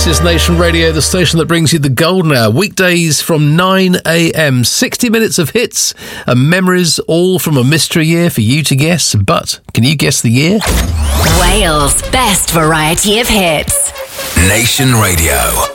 This is Nation Radio, the station that brings you the golden hour, weekdays from 9 a.m. 60 minutes of hits and memories, all from a mystery year for you to guess. But can you guess the year? Wales' best variety of hits. Nation Radio.